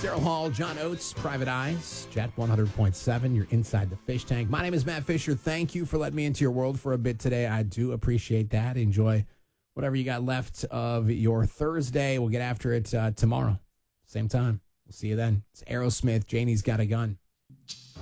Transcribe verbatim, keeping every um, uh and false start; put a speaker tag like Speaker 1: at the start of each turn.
Speaker 1: Daryl Hall, John Oates, Private Eyes, Jet one hundred point seven. You're inside the fish tank. My name is Matt Fisher. Thank you for letting me into your world for a bit today. I do appreciate that. Enjoy whatever you got left of your Thursday. We'll get after it uh, tomorrow. Same time. We'll see you then. It's Aerosmith. Janie's Got a Gun.